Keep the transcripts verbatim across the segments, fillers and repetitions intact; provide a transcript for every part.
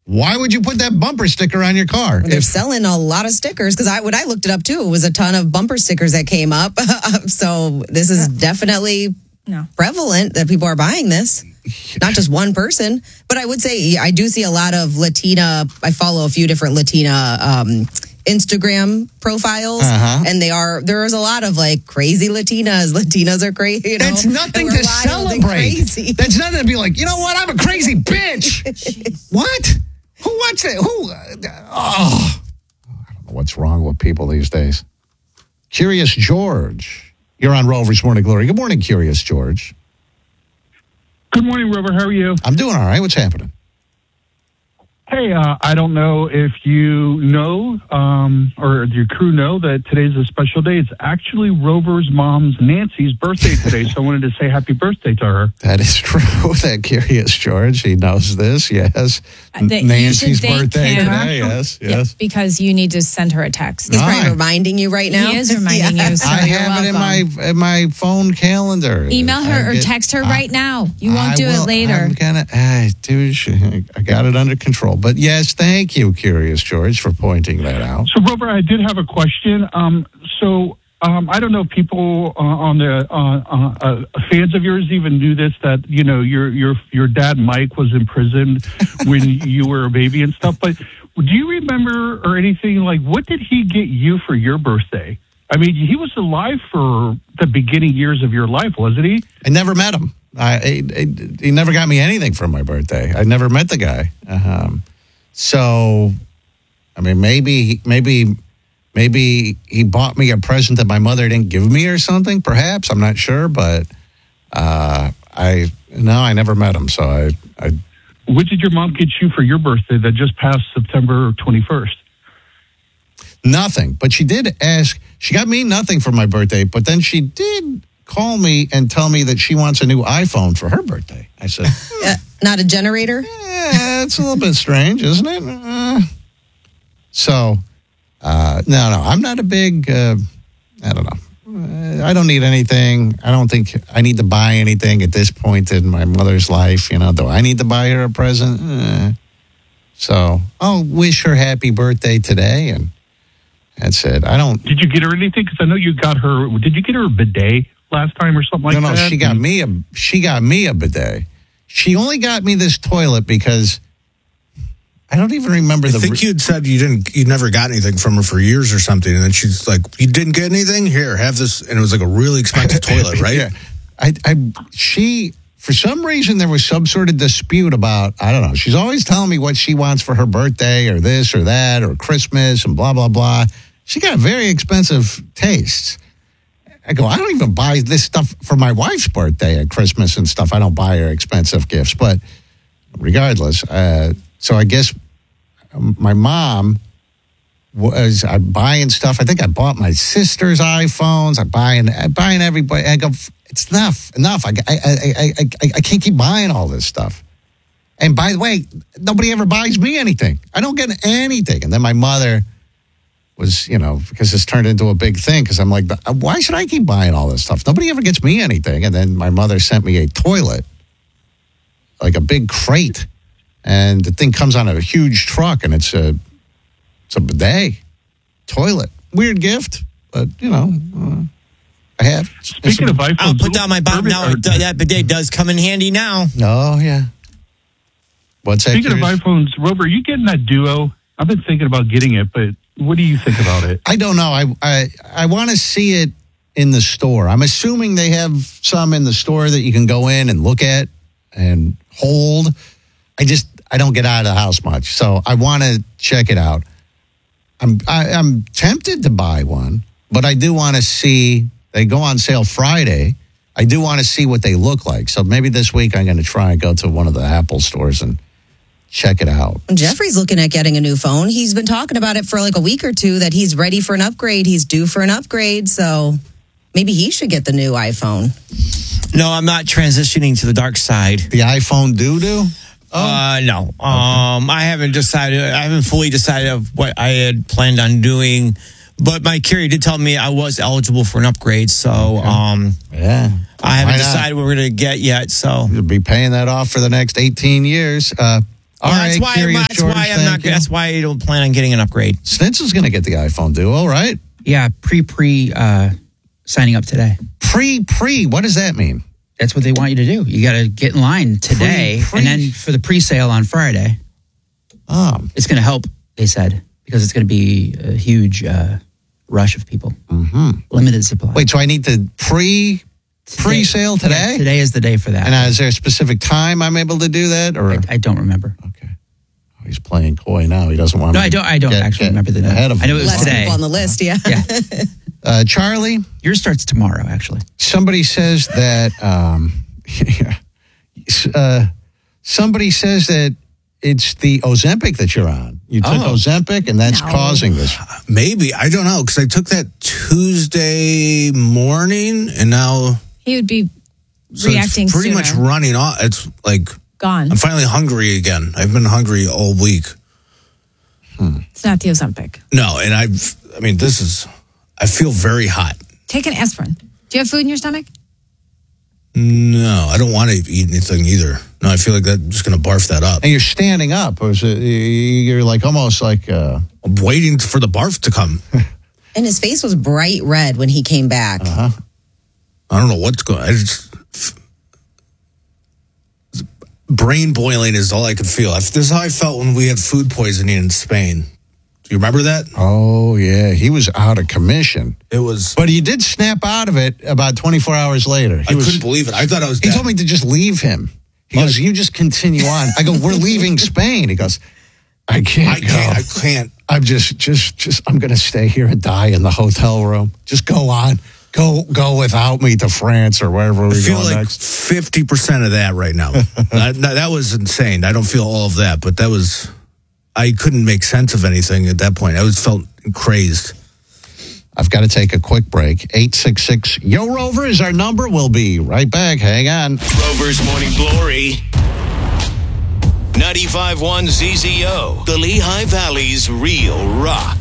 Why would you put that bumper sticker on your car? They're If- selling a lot of stickers because I when I looked it up too, it was a ton of bumper stickers that came up. So this is definitely No. prevalent that people are buying this. Not just one person, but I would say I do see a lot of Latina. I follow a few different Latina um, Instagram profiles, Uh-huh. and they are there is a lot of like crazy Latinas. Latinas are crazy. You know, That's nothing We're to wild and celebrate. crazy. That's nothing to be like, you know what? I'm a crazy bitch. What? Who wants it? Who? Uh, oh, I don't know what's wrong with people these days. Curious George, you're on Rover's Morning Glory. Good morning, Curious George. Good morning, Rover. How are you? I'm doing all right. What's happening? Hey, uh, I don't know if you know um, or your crew know that today's a special day. It's actually Rover's mom's, Nancy's, birthday today, so I wanted to say happy birthday to her. That is true. That Curious George, he knows this. Yes, Uh, that you Nancy's should thank birthday him. today. Yes, Yeah, yes. because you need to send her a text. He's probably Right. reminding you right now. He is reminding you. So I you're have it in welcome. my in my phone calendar. Email her I or get- text her I- right now. You won't I do will- it later. I'm gonna, I, dude, I got it under control. But yes, thank you, Curious George, for pointing that out. So, Rover, I did have a question. Um, so, um, I don't know if people uh, on the uh, uh, uh, fans of yours even knew this, that, you know, your your your dad, Mike, was imprisoned when you were a baby and stuff. But do you remember or anything, like, what did he get you for your birthday? I mean, he was alive for the beginning years of your life, wasn't he? I never met him. I, I, I- he never got me anything for my birthday. I never met the guy. Um, so, I mean, maybe, maybe, maybe he bought me a present that my mother didn't give me or something. Perhaps, I'm not sure, but uh, I no, I never met him. So I, I What did your mom get you for your birthday that just passed September twenty-first? nothing. But she did ask. She got me nothing for my birthday. But then she did call me and tell me that she wants a new iPhone for her birthday. I said, Uh, not a generator. yeah, it's a little bit strange, isn't it? Uh, so, uh, no, no, I'm not a big, uh, I don't know. Uh, I don't need anything. I don't think I need to buy anything at this point in my mother's life. You know, do I need to buy her a present? Uh, so I'll wish her happy birthday today, and that's it. I don't. Did you get her anything? Because I know you got her. Did you get her a bidet last time or something like no, no, that? she got me a she got me a bidet. She only got me this toilet because I don't even remember I the. think you'd said you didn't, you never got anything from her for years or something, and then she's like, "You didn't get anything? Here, have this," and it was like a really expensive toilet, right? Yeah. I, I, she, for some reason, there was some sort of dispute about, I don't know. She's always telling me what she wants for her birthday or this or that or Christmas and blah, blah, blah. She got very expensive tastes. I go, I don't even buy this stuff for my wife's birthday at Christmas and stuff. I don't buy her expensive gifts. But regardless, uh, so I guess my mom was I buying stuff. I think I bought my sister's iPhones. I'm buying, I'm buying everybody. I go, it's enough, enough. I, I, I, I, I, I can't keep buying all this stuff. And by the way, nobody ever buys me anything. I don't get anything. And then my mother was, you know, because this turned into a big thing. Because I'm like, why should I keep buying all this stuff? Nobody ever gets me anything. And then my mother sent me a toilet, like a big crate. And the thing comes on a huge truck, and it's a it's a bidet toilet. Weird gift, but you know, uh, I have. Speaking of iPhones, I'll put down my bottom now. That bidet does come in handy now. Oh yeah. What's that? Speaking of curious? iPhones, Rover, are you getting that Duo? I've been thinking about getting it, but what do you think about it? I don't know. I I I want to see it in the store. I'm assuming they have some in the store that you can go in and look at and hold. I just I don't get out of the house much, so I want to check it out. I'm I, I'm tempted to buy one, but I do want to see. They go on sale Friday. I do want to see what they look like. So maybe this week I'm going to try and go to one of the Apple stores and check it out. Jeffrey's looking at getting a new phone. He's been talking about it for like a week or two that he's ready for an upgrade. He's due for an upgrade, so maybe he should get the new iPhone. No, I'm not transitioning to the dark side. The iPhone doo-doo? Uh, no. Um, I haven't decided. I haven't fully decided of what I had planned on doing. But my carrier did tell me I was eligible for an upgrade. So um, Yeah. I haven't Why not? decided what we're going to get yet. So You'll be paying that off for the next eighteen years. Uh, All Well, that's right, why, Curious that's George, why I'm thank not. you. That's why I don't plan on getting an upgrade. Snitz is going to get the iPhone Duo, right? Yeah, pre pre uh, signing up today. Pre pre. What does that mean? That's what they want you to do. You got to get in line today, Pre- pre- and then for the pre-sale on Friday. Um, It's going to help, they said, because it's going to be a huge uh, rush of people. Mm-hmm. Limited supply. wait, so I need to pre pre sale today? Yeah, today is the day for that. And uh, is there a specific time I'm able to do that? Or I, I don't remember. okay, oh, he's playing coy now. He doesn't want. No, me I to don't. I don't get- actually get remember the day. ahead of I know it was Less today. people on the list, yeah. Yeah, Uh, Charlie, yours starts tomorrow. Actually, somebody says that. Um, uh, somebody says that it's the Ozempic that you're on. You took Oh. Ozempic, and that's No. causing this. Maybe. I don't know. Because I took that Tuesday morning and now He would be so reacting it's pretty sooner. much running off. It's like Gone. I'm finally hungry again. I've been hungry all week. It's not the Ozempic. No, and I've, I mean, this is, I feel very hot. Take an aspirin. Do you have food in your stomach? No, I don't want to eat anything either. No, I feel like I'm just going to barf that up. And you're standing up, or is it, you're like almost like. Uh, I'm waiting for the barf to come. And his face was bright red when he came back. Uh-huh. I don't know what's going. I just brain boiling is all I could feel. This is how I felt when we had food poisoning in Spain. Do you remember that? oh yeah, he was out of commission, It was. but he did snap out of it about twenty-four hours later. He I was. couldn't believe it. I thought I was. He dead. told me to just leave him. He goes, "You just continue on." I go, "We're leaving Spain." He goes, "I can't I go. can't. I can't. I'm just, just, just. I'm going to stay here and die in the hotel room. Just go on, go, go without me to France or wherever I we're feel going like next." fifty percent of that right now. that, that was insane. I don't feel all of that, but that was. I couldn't make sense of anything at that point. I was felt crazed. I've got to take a quick break. eight six six Yo Rover is our number. We'll be right back. Hang on. Rover's Morning Glory. ninety-five point one Z Z O, the Lehigh Valley's real rock.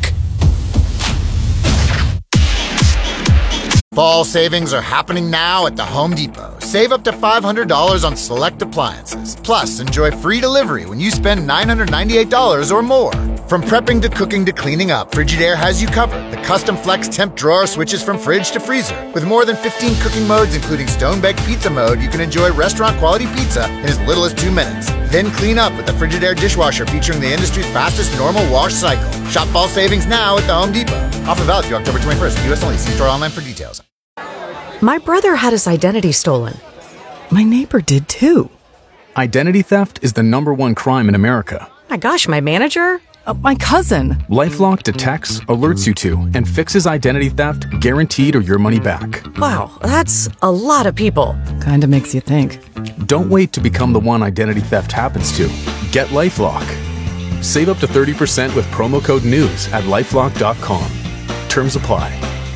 Fall savings are happening now at the Home Depot. Save up to five hundred dollars on select appliances. Plus, enjoy free delivery when you spend nine hundred ninety-eight dollars or more. From prepping to cooking to cleaning up, Frigidaire has you covered. The custom flex temp drawer switches from fridge to freezer. With more than fifteen cooking modes, including stone-baked pizza mode, you can enjoy restaurant-quality pizza in as little as two minutes. Then clean up with the Frigidaire dishwasher featuring the industry's fastest normal wash cycle. Shop fall savings now at the Home Depot. Offer valid through October twenty-first. U S only. See store online for details. My brother had his identity stolen. My neighbor did too. Identity theft is the number one crime in America. My gosh, my manager? Uh, my cousin. LifeLock detects, alerts you to, and fixes identity theft guaranteed or your money back. Wow, that's a lot of people. Kinda makes you think. Don't wait to become the one identity theft happens to. Get LifeLock. Save up to thirty percent with promo code NEWS at lifelock dot com. Terms apply.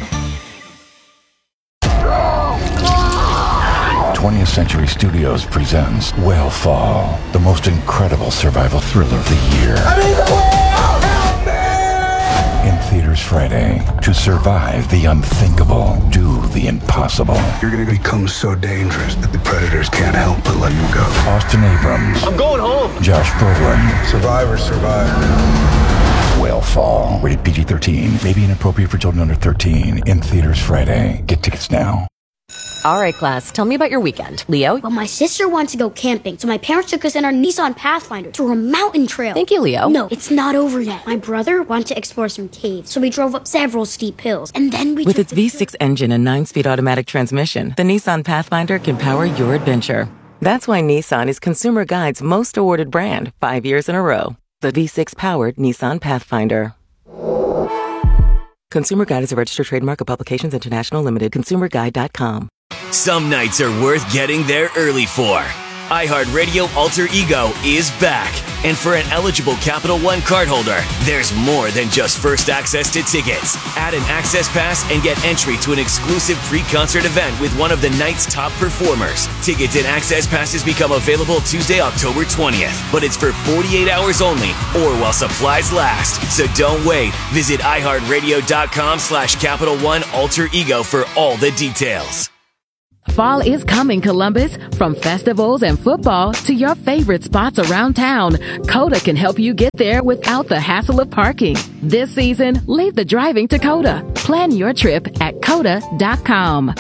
twentieth Century Studios presents Whale Fall, the most incredible survival thriller of the year. I'm in the whale! Help me! In theaters Friday. To survive the unthinkable, do the impossible. You're going to become so dangerous that the predators can't help but let you go. Austin Abrams. I'm going home. Josh Brolin. Survivor, survive. Whale Fall. Rated P G thirteen. May be inappropriate for children under thirteen. In theaters Friday. Get tickets now. All right, class, tell me about your weekend. Leo? Well, my sister wants to go camping, so my parents took us in our Nissan Pathfinder through a mountain trail. Thank you, Leo. No, it's not over yet. My brother wanted to explore some caves, so we drove up several steep hills, and then we With took its the V six engine and nine-speed automatic transmission, the Nissan Pathfinder can power your adventure. That's why Nissan is Consumer Guide's most awarded brand five years in a row. The V six-powered Nissan Pathfinder. Consumer Guide is a registered trademark of Publications International Limited. consumer guide dot com. Some nights are worth getting there early for. iHeartRadio Alter Ego is back. And for an eligible Capital One cardholder, there's more than just first access to tickets. Add an access pass and get entry to an exclusive pre-concert event with one of the night's top performers. Tickets and access passes become available Tuesday, October twentieth. But it's for forty-eight hours only or while supplies last. So don't wait. Visit iHeartRadio.com slash Capital One Alter Ego for all the details. Fall is coming, Columbus. From festivals and football to your favorite spots around town, Coda can help you get there without the hassle of parking. This season, leave the driving to Coda. Plan your trip at coda dot com.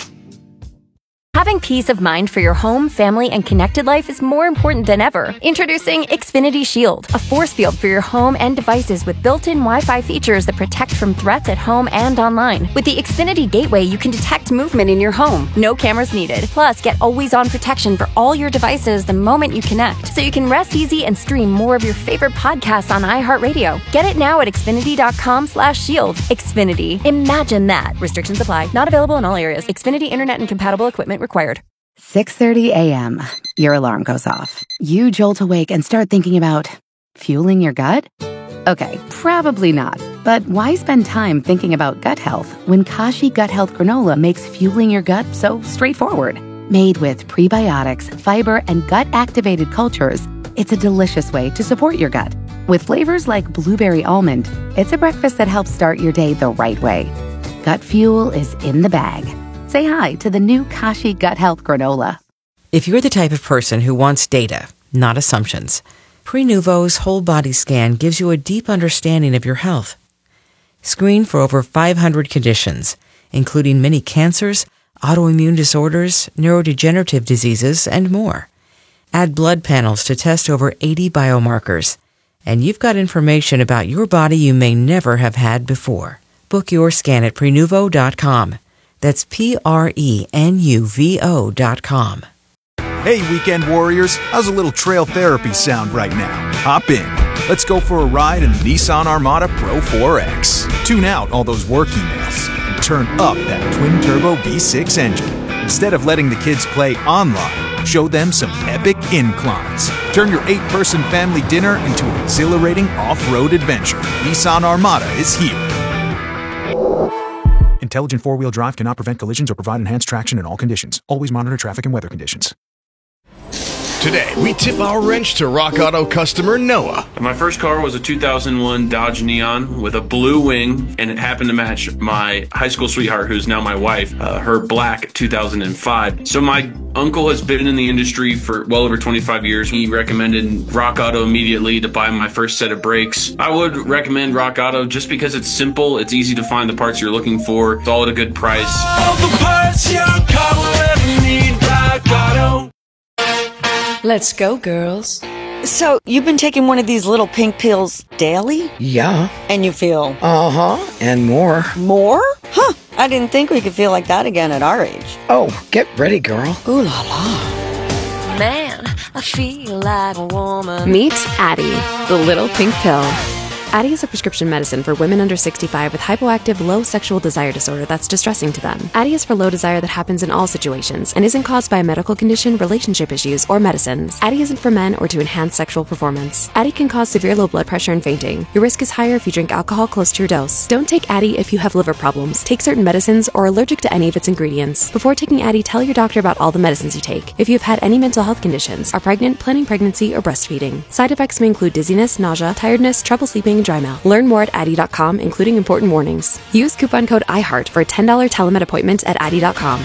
Having peace of mind for your home, family, and connected life is more important than ever. Introducing Xfinity Shield, a force field for your home and devices with built-in Wi-Fi features that protect from threats at home and online. With the Xfinity Gateway, you can detect movement in your home. No cameras needed. Plus, get always-on protection for all your devices the moment you connect, so you can rest easy and stream more of your favorite podcasts on iHeartRadio. Get it now at xfinity dot com slash shield. Xfinity. Imagine that. Restrictions apply. Not available in all areas. Xfinity Internet and compatible equipment required. six thirty a.m. Your alarm goes off. You jolt awake and start thinking about fueling your gut? Okay, probably not. But why spend time thinking about gut health when Kashi Gut Health Granola makes fueling your gut so straightforward? Made with prebiotics, fiber, and gut-activated cultures, it's a delicious way to support your gut. With flavors like blueberry almond, it's a breakfast that helps start your day the right way. Gut fuel is in the bag. Say hi to the new Kashi Gut Health Granola. If you're the type of person who wants data, not assumptions, Prenuvo's whole body scan gives you a deep understanding of your health. Screen for over five hundred conditions, including many cancers, autoimmune disorders, neurodegenerative diseases, and more. Add blood panels to test over eighty biomarkers, and you've got information about your body you may never have had before. Book your scan at Prenuvo dot com. That's P R E N U V O dot com. Hey, weekend warriors, how's a little trail therapy sound right now? Hop in. Let's go for a ride in the Nissan Armada Pro four X. Tune out all those work emails and turn up that twin-turbo V six engine. Instead of letting the kids play online, show them some epic inclines. Turn your eight-person family dinner into an exhilarating off-road adventure. Nissan Armada is here. Intelligent four-wheel drive cannot prevent collisions or provide enhanced traction in all conditions. Always monitor traffic and weather conditions. Today, we tip our wrench to Rock Auto customer Noah. My first car was a two thousand one Dodge Neon with a blue wing, and it happened to match my high school sweetheart, who's now my wife, uh, her black two thousand five. So my uncle has been in the industry for well over twenty-five years. He recommended Rock Auto immediately to buy my first set of brakes. I would recommend Rock Auto just because it's simple, it's easy to find the parts you're looking for, it's all at a good price. All the parts your car will ever need, Rock Auto. Let's go, girls. So, you've been taking one of these little pink pills daily? Yeah. And you feel? Uh-huh, and more. More? Huh, I didn't think we could feel like that again at our age. Oh, get ready, girl. Ooh la la. Man, I feel like a woman. Meet Addie, the little pink pill. Addie is a prescription medicine for women under sixty-five with hypoactive low sexual desire disorder that's distressing to them. Addie is for low desire that happens in all situations and isn't caused by a medical condition, relationship issues, or medicines. Addie isn't for men or to enhance sexual performance. Addie can cause severe low blood pressure and fainting. Your risk is higher if you drink alcohol close to your dose. Don't take Addie if you have liver problems, take certain medicines, or are allergic to any of its ingredients. Before taking Addie, tell your doctor about all the medicines you take. If you have had any mental health conditions, are pregnant, planning pregnancy, or breastfeeding. Side effects may include dizziness, nausea, tiredness, trouble sleeping, and dry mouth. Learn more at Addie dot com, including important warnings. Use coupon code iHeart for a ten dollars telemed appointment at Addie dot com.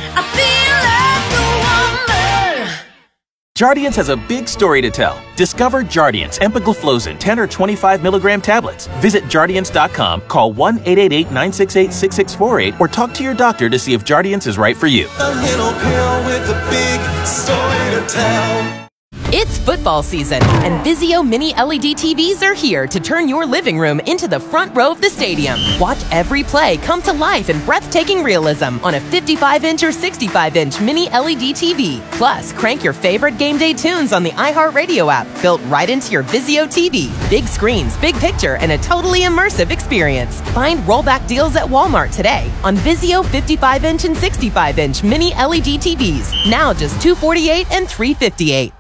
Jardiance has a big story to tell. Discover Jardiance empagliflozin ten or twenty-five milligram tablets. Visit Jardiance dot com, call one eight eight eight, nine six eight, six six four eight, or talk to your doctor to see if Jardiance is right for you. A little pill with a big story to tell. It's football season, and Vizio Mini L E D T Vs are here to turn your living room into the front row of the stadium. Watch every play come to life in breathtaking realism on a fifty-five inch or sixty-five inch Mini L E D T V. Plus, crank your favorite game day tunes on the iHeartRadio app, built right into your Vizio T V. Big screens, big picture, and a totally immersive experience. Find rollback deals at Walmart today on Vizio fifty-five inch and sixty-five inch Mini L E D T Vs. Now just two hundred forty-eight dollars and three hundred fifty-eight dollars.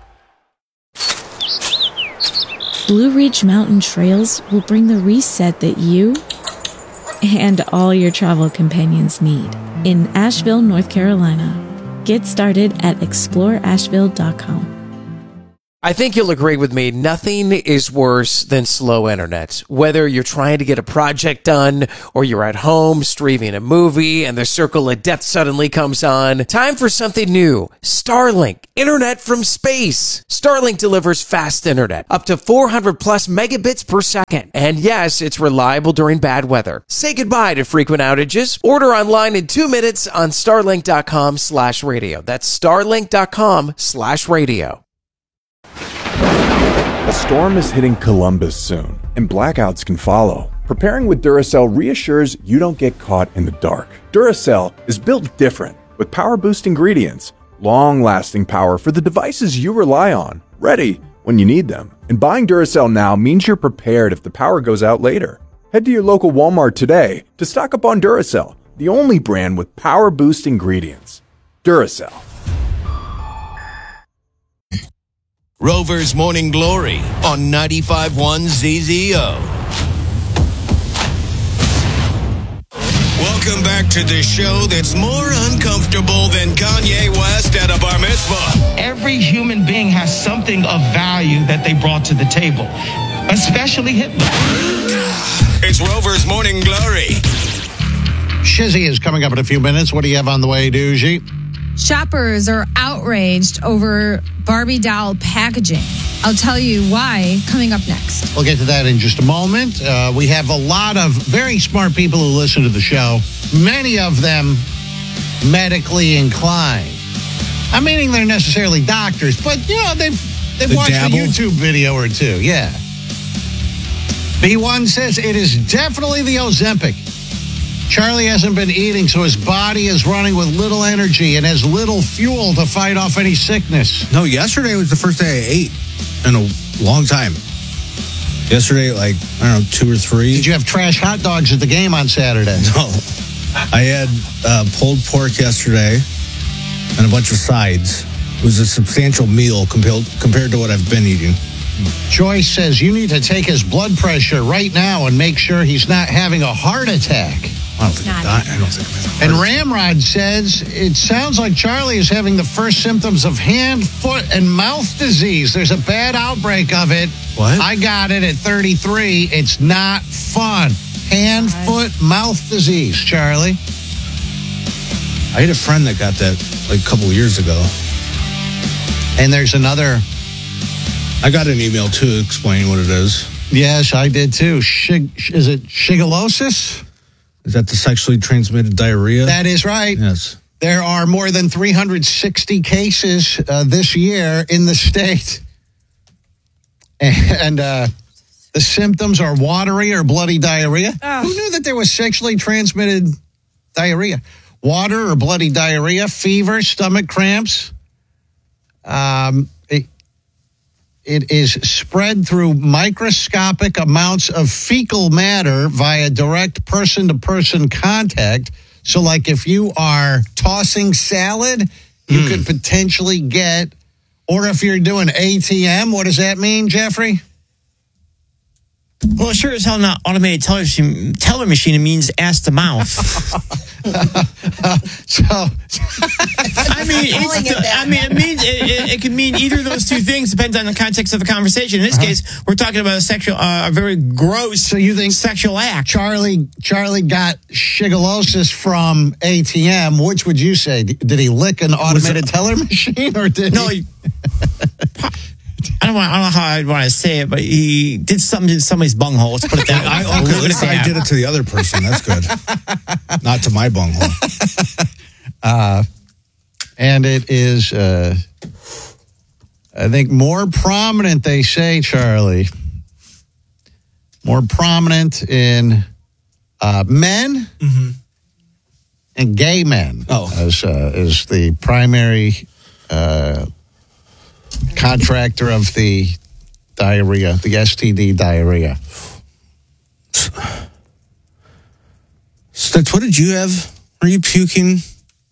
Blue Ridge Mountain Trails will bring the reset that you and all your travel companions need in Asheville, North Carolina. Get started at explore asheville dot com. I think you'll agree with me. Nothing is worse than slow internet. Whether you're trying to get a project done or you're at home streaming a movie and the circle of death suddenly comes on. Time for something new. Starlink. Internet from space. Starlink delivers fast internet. Up to four hundred plus megabits per second. And yes, it's reliable during bad weather. Say goodbye to frequent outages. Order online in two minutes on starlink.com slash radio. That's starlink.com slash radio. A storm is hitting Columbus soon, and blackouts can follow. Preparing with Duracell reassures you don't get caught in the dark. Duracell is built different, with power boost ingredients, long-lasting power for the devices you rely on, ready when you need them. And buying Duracell now means you're prepared if the power goes out later. Head to your local Walmart today to stock up on Duracell, the only brand with power boost ingredients. Duracell. Rover's Morning Glory on ninety-five point one Z Z O. Welcome back to the show that's more uncomfortable than Kanye West at a bar mitzvah. Every human being has something of value that they brought to the table, especially Hitler. It's Rover's Morning Glory. Shizzy is coming up in a few minutes. What do you have on the way, Doogie? Shoppers are outraged over Barbie doll packaging. I'll tell you why coming up next. We'll get to that in just a moment. Uh, we have a lot of very smart people who listen to the show, many of them medically inclined. I'm meaning they're necessarily doctors, but, you know, they've, they've The watched dabble? a YouTube video or two. Yeah. B one says it is definitely the Ozempic. Charlie hasn't been eating, so his body is running with little energy and has little fuel to fight off any sickness. No, yesterday was the first day I ate in a long time. Yesterday, like, I don't know, two or three. Did you have trash hot dogs at the game on Saturday? No. I had uh, pulled pork yesterday and a bunch of sides. It was a substantial meal compared, compared to what I've been eating. Joyce says you need to take his blood pressure right now and make sure he's not having a heart attack. I don't think I'm dying. I don't think I'm And Ramrod says it sounds like Charlie is having the first symptoms of hand, foot, and mouth disease. There's a bad outbreak of it. What? I got it at thirty-three. It's not fun. Hand, foot, mouth disease, Charlie. I had a friend that got that like a couple of years ago. And there's another. I got an email too explaining what it is. Yes, I did too. Shig, is it shigellosis? Is that the sexually transmitted diarrhea? That is right. Yes. There are more than three hundred sixty cases uh, this year in the state. And uh, the symptoms are watery or bloody diarrhea. Oh. Who knew that there was sexually transmitted diarrhea? Water or bloody diarrhea, fever, stomach cramps. Um, it, it is spread through microscopic amounts of fecal matter via direct person-to-person contact. So, like, if you are tossing salad, you mm. could potentially get, or if you're doing A T M, what does that mean, Jeffrey? Well, sure as hell not automated television teller machine. It means ass to mouth. so, I mean, it's the, I mean, it means it, it, it can mean either of those two things. Depends on the context of the conversation. In this uh-huh. case, we're talking about a sexual, uh, a very gross. So you think sexual act? Charlie, Charlie got shigellosis from A T M. Which would you say? Did he lick an automated it, teller machine, or did no? He, I don't, want, I don't know how I want to say it, but he did something in somebody's bunghole. Let's put it that way. I, okay, let's say I did it to the other person. That's good. Not to my bunghole. Uh, and it is, uh, I think, more prominent, they say, Charlie, more prominent in uh, men mm-hmm. and gay men oh. as, uh, as the primary uh contractor of the diarrhea, the S T D diarrhea. Stutz, what did you have? Are you puking?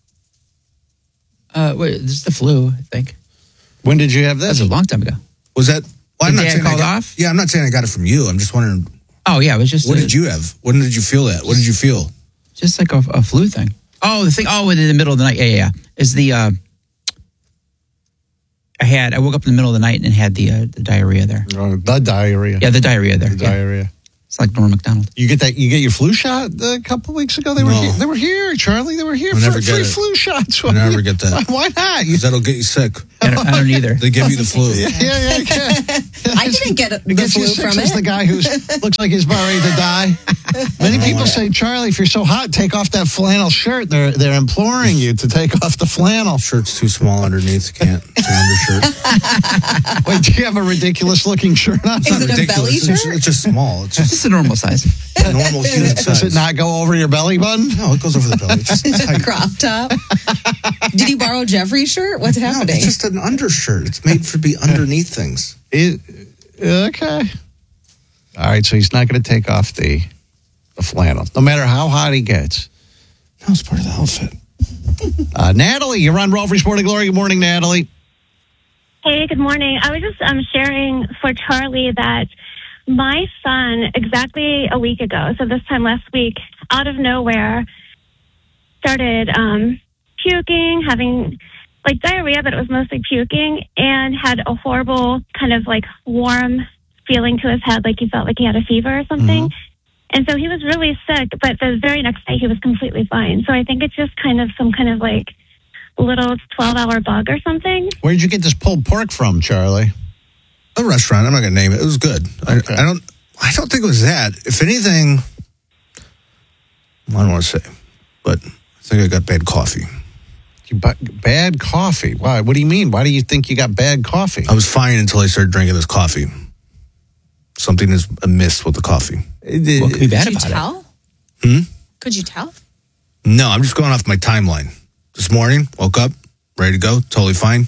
Uh, wait, this is the flu, I think. When did you have this? That was a long time ago. Was that? Well, I'm the not day saying I called I got, off? Yeah, I'm not saying I got it from you. I'm just wondering. Oh, yeah, it was just. What a, did you have? When did you feel that? What did you feel? Just like a, a flu thing. Oh, the thing. Oh, in the middle of the night. Yeah, yeah, yeah. Is the. Uh, I had. I woke up in the middle of the night and had the uh, the diarrhea there. Oh, the diarrhea. Yeah, the diarrhea there. The yeah. diarrhea. It's like Norm Macdonald. You get that? You get your flu shot a couple weeks ago. They were No. here, they were here, Charlie. They were here I for never free get it. flu shots. I never get that. Why not? You, That'll get you sick. I don't, I don't either. They give you the flu. yeah, yeah, yeah. I didn't get the Gets you flu sick, from says it. the guy who looks like he's about ready to die. Many people say, Charlie, if you're so hot, take off that flannel shirt. They're they're imploring you to take off the flannel. Shirt's too small underneath. Can't. It's an undershirt. Wait, do you have a ridiculous looking shirt on? It's not ridiculous. It's just, it's just small. It's just It's a normal size. a normal human Does size. it not go over your belly button? No, it goes over the belly. It's just tight. Crop top. Did you borrow Jeffrey's shirt? What's No, happening? it's just an undershirt. It's made to be underneath things. It, okay. All right, so he's not going to take off the the flannel, no matter how hot he gets. No, it's part of the outfit. Uh, Natalie, you're on Rover's Morning Glory. Good morning, Natalie. Hey, good morning. I was just um, sharing for Charlie that my son, exactly a week ago, so this time last week, out of nowhere, started um, puking, having like diarrhea, but it was mostly puking, and had a horrible kind of like warm feeling to his head, like he felt like he had a fever or something. Mm-hmm. And so he was really sick, but the very next day he was completely fine. So I think it's just kind of some kind of like little twelve-hour bug or something. Where did you get this pulled pork from, Charlie? A restaurant. I'm not going to name it. It was good. Okay. I, I don't. I don't think it was that. If anything, I don't want to say, but I think I got bad coffee. You bu- bad coffee? Why? What do you mean? Why do you think you got bad coffee? I was fine until I started drinking this coffee. Something is amiss with the coffee. What could be bad Could you about tell? it? Hmm? Could you tell? No, I'm just going off my timeline. This morning, woke up, ready to go, totally fine.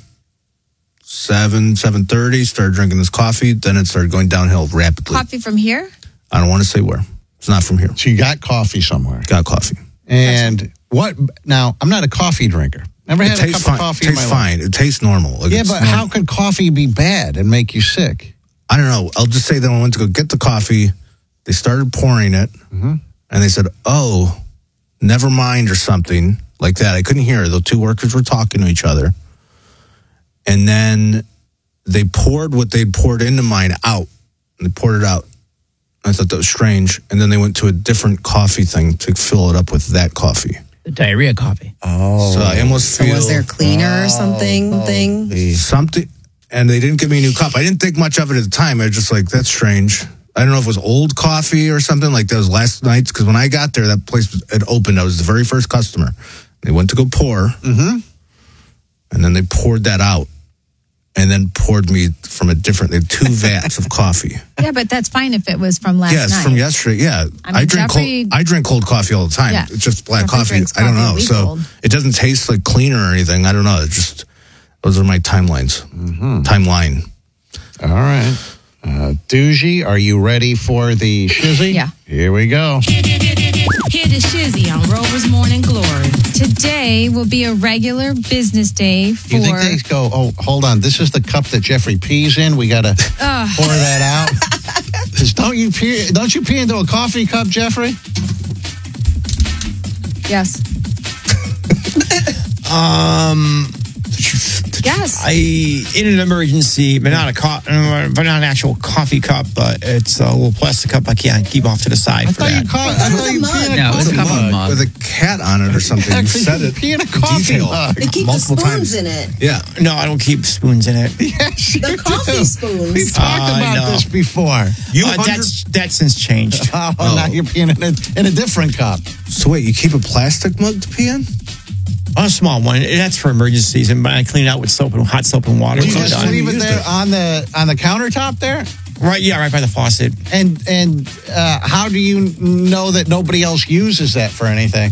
Seven, seven thirty, started drinking this coffee. Then it started going downhill rapidly. Coffee from here? I don't want to say where. It's not from here. So you got coffee somewhere? Got coffee. And what? Now, I'm not a coffee drinker. Never It had a cup tastes of fine. coffee It in my tastes life. fine. It tastes normal. Like Yeah, it's but normal. how could coffee be bad and make you sick? I don't know. I'll just say that when I went to go get the coffee, they started pouring it, Mm-hmm. and they said, "Oh, never mind," or something like that. I couldn't hear. The two workers were talking to each other, and then they poured what they'd poured into mine out, and they poured it out. I thought that was strange, and then they went to a different coffee thing to fill it up with that coffee. The diarrhea coffee. Oh, so I almost So feel was there cleaner or something? thing? something, and they didn't give me a new cup. I didn't think much of it at the time. I was just like, that's strange. I don't know if it was old coffee or something like that was last night's, because when I got there, that place had opened. I was the very first customer. They went to go pour, Mm-hmm. and then they poured that out, and then poured me from a different, they had two vats of coffee. Yeah, but that's fine if it was from last yeah, it's night. from yesterday. Yeah, I mean, drink Jeffrey- cold. I drink cold coffee all the time. Yeah. It's just black Jeffrey coffee. drinks I don't coffee know. leaf So cold. it doesn't taste like cleaner or anything. I don't know. It just those are my timelines. Mm-hmm. Timeline. All right. Uh, Doogie, are you ready for the shizzy? Yeah. Here we go. Hear the shizzy on Rover's Morning Glory. Today will be a regular business day for. You think they go, oh, hold on. This is the cup that Jeffrey pees in. We got to Ugh. pour that out. 'Cause don't you pee? Don't you pee into a coffee cup, Jeffrey? Yes. Um, Yes. I in an emergency, but not a co- but not an actual coffee cup, but it's a little plastic cup I can't keep off to the side for that. Call, I thought you pee in a No, it's coffee a cup of mug. With a cat on it or something. You Actually, said you it. pee in a in coffee detail mug. They keep the multiple spoons times. in it. Yeah. No, I don't keep spoons in it. Yes, you The coffee do. spoons. We talked Uh, about no. this before. You Uh, that's that's since changed. Oh, now you're peeing in a, in a different cup. So wait, you keep a plastic mug to pee in? On a small one, that's for emergencies, and I clean it out with soap and hot soap and water. Do you when I'm just done. leave it used there it. on the on the countertop there? Right, yeah, right by the faucet. And and uh, how do you know that nobody else uses that for anything?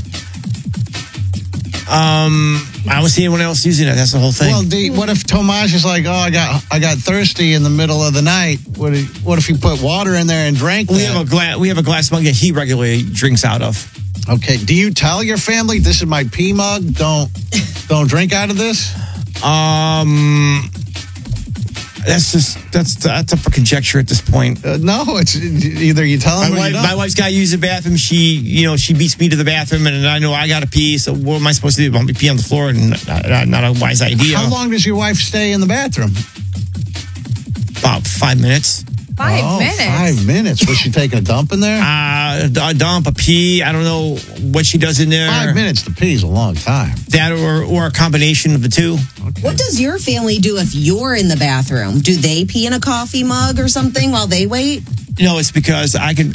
Um, I don't see anyone else using it. That's the whole thing. Well, the, what if Tomas is like, oh, I got I got thirsty in the middle of the night? What if, what if you put water in there and drank we that? have a glass. We have a glass mug that he regularly drinks out of. Okay. Do you tell your family this is my pee mug? Don't don't drink out of this? Um, That's just that's that's up for conjecture at this point. Uh, no, it's either you tell them my or wife, you don't. My wife's got to use the bathroom. She, you know, she beats me to the bathroom, and I know I got to pee. So what am I supposed to do? Want me to pee on the floor? And not, not a wise idea. How long does your wife stay in the bathroom? About five minutes. Five oh, minutes. Five minutes. Was she taking a dump in there? Uh, a dump, a pee. I don't know what she does in there. Five minutes to pee is a long time. That or or a combination of the two. Okay. What does your family do if you're in the bathroom? Do they pee in a coffee mug or something while they wait? No, it's because I can